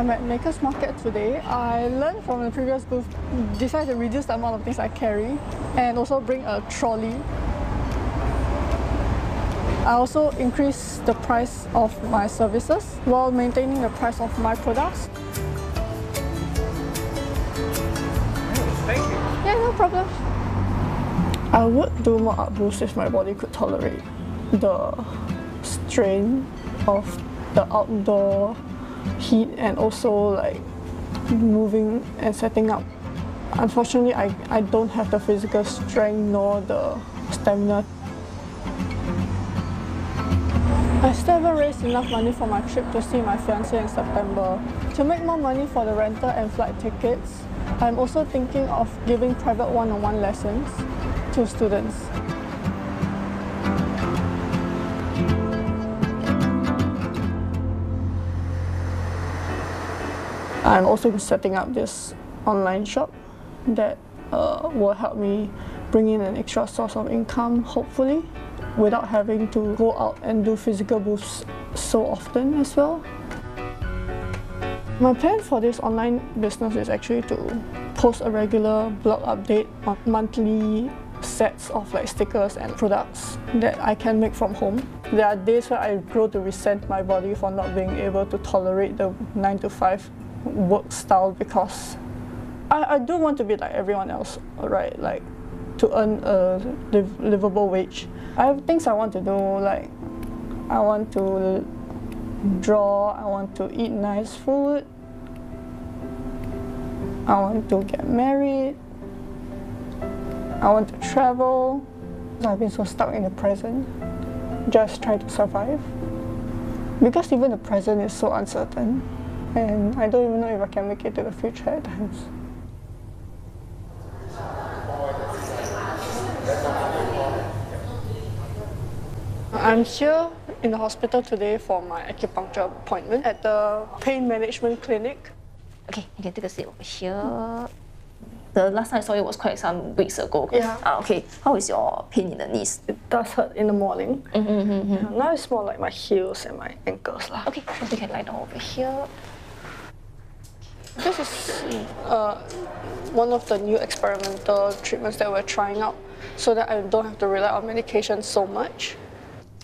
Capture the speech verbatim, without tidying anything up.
I'm at Makers Market today. I learned from the previous booth, decided to reduce the amount of things I carry and also bring a trolley. I also increased the price of my services while maintaining the price of my products. Thank you. Yeah, no problem. I would do more art boosts if my body could tolerate the strain of the outdoor heat and also like moving and setting up. Unfortunately, I, I don't have the physical strength nor the stamina. I still haven't raised enough money for my trip to see my fiancé in September. To make more money for the rental and flight tickets, I'm also thinking of giving private one-on-one lessons to students. I'm also setting up this online shop that uh, will help me bring in an extra source of income, hopefully, without having to go out and do physical booths so often as well. My plan for this online business is actually to post a regular blog update on monthly sets of like stickers and products that I can make from home. There are days where I grow to resent my body for not being able to tolerate the nine to five work style because I, I do want to be like everyone else, right? Like to earn a liv livable wage. I have things I want to do, like I want to draw, I want to eat nice food, I want to get married, I want to travel. I've been so stuck in the present, just try to survive. Because even the present is so uncertain, and I don't even know if I can make it to the future at times. I'm here in the hospital today for my acupuncture appointment at the pain management clinic. Okay, you can take a seat over here. The last time I saw you was quite some weeks ago. Yeah. Uh, okay, how is your pain in the knees? It does hurt in the morning. Mm-hmm, mm-hmm. Yeah, now it's more like my heels and my ankles. Lah. Okay, so you can lie down over here. This is uh, one of the new experimental treatments that we're trying out so that I don't have to rely on medication so much.